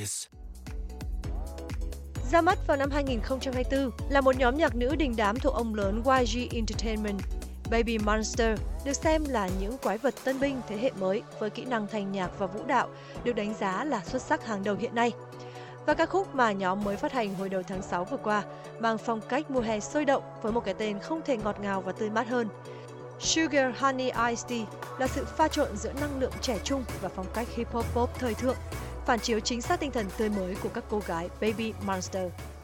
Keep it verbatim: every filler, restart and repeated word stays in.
this. Ra mắt vào năm hai nghìn không trăm hai mươi tư là một nhóm nhạc nữ đình đám thuộc ông lớn Y G Entertainment. Baby Monster được xem là những quái vật tân binh thế hệ mới với kỹ năng thanh nhạc và vũ đạo được đánh giá là xuất sắc hàng đầu hiện nay. Và ca khúc mà nhóm mới phát hành hồi đầu tháng sáu vừa qua mang phong cách mùa hè sôi động với một cái tên không thể ngọt ngào và tươi mát hơn. Sugar Honey Iced Tea là sự pha trộn giữa năng lượng trẻ trung và phong cách hip hop pop thời thượng, phản chiếu chính xác tinh thần tươi mới của các cô gái Baby Monster.